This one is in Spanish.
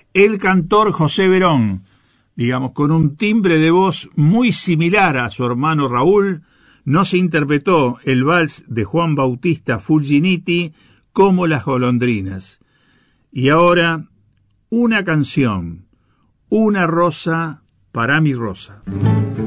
el cantor José Verón, digamos, con un timbre de voz muy similar a su hermano Raúl, nos interpretó el vals de Juan Bautista Fulginiti, Como las golondrinas. Y ahora, una canción, Una rosa para mi rosa.